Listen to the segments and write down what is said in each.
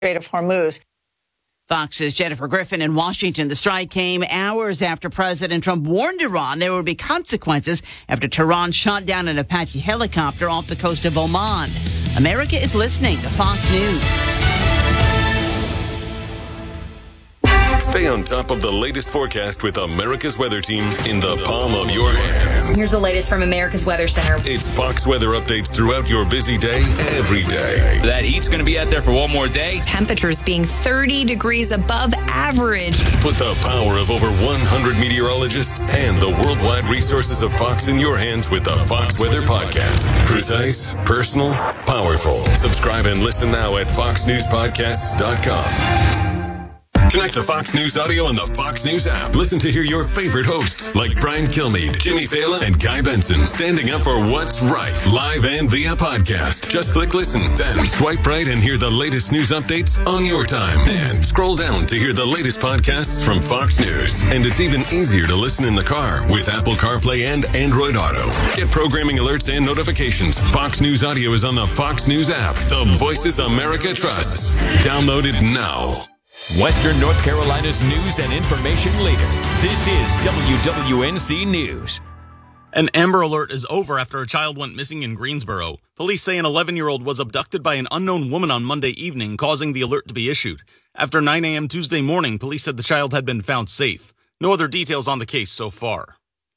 Strait of Hormuz. Fox's Jennifer Griffin in Washington. The strike came hours after President Trump warned Iran there would be consequences after Tehran shot down an Apache helicopter off the coast of Oman. America is listening to Fox News. Stay on top of the latest forecast with America's Weather Team in the palm of your hands. Here's the latest from America's Weather Center. It's Fox weather updates throughout your busy day, every day. That heat's going to be out there for one more day. Temperatures being 30 degrees above average. Put the power of over 100 meteorologists and the worldwide resources of Fox in your hands with the Fox Weather Podcast. Precise, personal, powerful. Subscribe and listen now at foxnewspodcasts.com. Connect to Fox News Audio on the Fox News app. Listen to hear your favorite hosts like Brian Kilmeade, Jimmy Fallon, and Guy Benson standing up for what's right, live and via podcast. Just click listen, then swipe right and hear the latest news updates on your time. And scroll down to hear the latest podcasts from Fox News. And it's even easier to listen in the car with Apple CarPlay and Android Auto. Get programming alerts and notifications. Fox News Audio is on the Fox News app. The voices America trusts. Download it now. Western North Carolina's news and information leader. This is WWNC News. An Amber Alert is over after a child went missing in Greensboro. Police say an 11-year-old was abducted by an unknown woman on Monday evening, causing the alert to be issued. After 9 a.m. Tuesday morning, police said the child had been found safe. No other details on the case so far.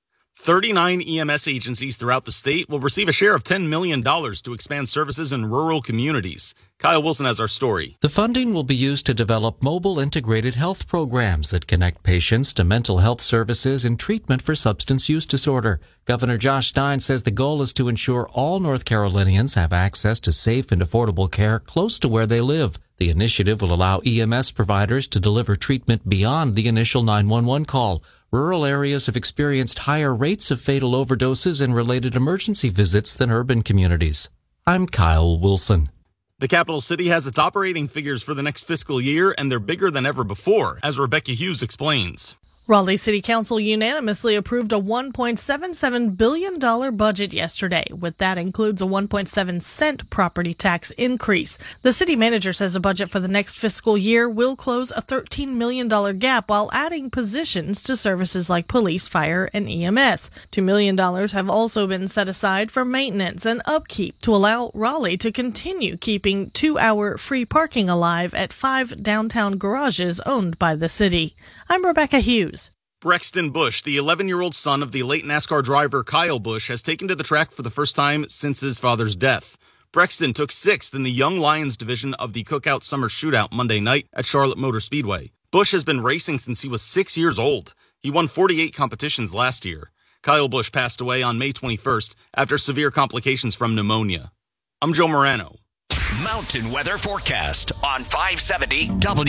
39 EMS agencies throughout the state will receive a share of $10 million to expand services in rural communities. Kyle Wilson has our story. The funding will be used to develop mobile integrated health programs that connect patients to mental health services and treatment for substance use disorder. Governor Josh Stein says the goal is to ensure all North Carolinians have access to safe and affordable care close to where they live. The initiative will allow EMS providers to deliver treatment beyond the initial 911 call. Rural areas have experienced higher rates of fatal overdoses and related emergency visits than urban communities. I'm Kyle Wilson. The capital city has its operating figures for the next fiscal year, and they're bigger than ever before, as Rebecca Hughes explains. Raleigh City Council unanimously approved a $1.77 billion budget yesterday. With that includes a 1.7-cent property tax increase. The city manager says the budget for the next fiscal year will close a $13 million gap while adding positions to services like police, fire, and EMS. $2 million have also been set aside for maintenance and upkeep to allow Raleigh to continue keeping 2-hour free parking alive at 5 downtown garages owned by the city. I'm Rebecca Hughes. Brexton Bush, the 11-year-old son of the late NASCAR driver Kyle Busch, has taken to the track for the first time since his father's death. Brexton took 6th in the Young Lions division of the Cookout Summer Shootout Monday night at Charlotte Motor Speedway. Busch has been racing since he was 6 years old. He won 48 competitions last year. Kyle Busch passed away on May 21st after severe complications from pneumonia. I'm Joe Morano. Mountain weather forecast on 570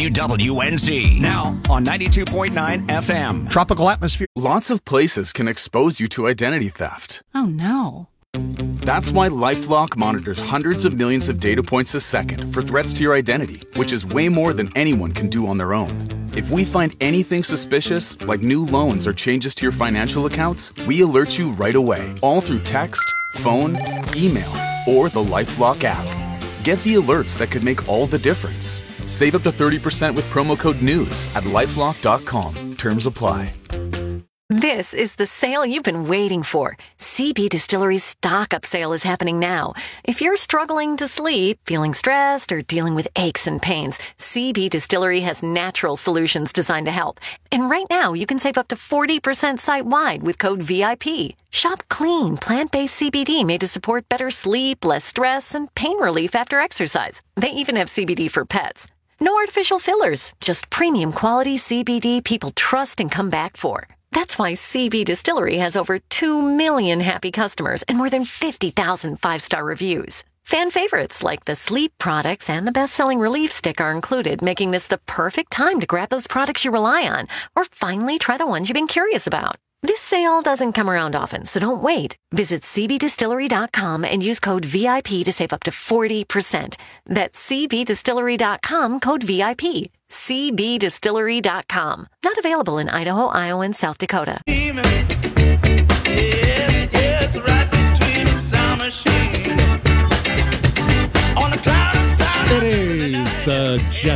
WWNZ. Now on 92.9 FM. Tropical atmosphere. Lots of places can expose you to identity theft. Oh no. That's why LifeLock monitors hundreds of millions of data points a second for threats to your identity, which is way more than anyone can do on their own. If we find anything suspicious, like new loans or changes to your financial accounts, we alert you right away, all through text, phone, email, or the LifeLock app. Get the alerts that could make all the difference. Save up to 30% with promo code NEWS at LifeLock.com. Terms apply. This is the sale you've been waiting for. CB Distillery's stock-up sale is happening now. If you're struggling to sleep, feeling stressed, or dealing with aches and pains, CB Distillery has natural solutions designed to help. And right now, you can save up to 40% site-wide with code VIP. Shop clean, plant-based CBD made to support better sleep, less stress, and pain relief after exercise. They even have CBD for pets. No artificial fillers, just premium quality CBD people trust and come back for. That's why CB Distillery has over 2 million happy customers and more than 50,000 5-star reviews. Fan favorites like the sleep products and the best-selling relief stick are included, making this the perfect time to grab those products you rely on or finally try the ones you've been curious about. This sale doesn't come around often, so don't wait. Visit cbdistillery.com and use code VIP to save up to 40%. That's cbdistillery.com, code VIP. cbdistillery.com. Not available in Idaho, Iowa, and South Dakota. It is the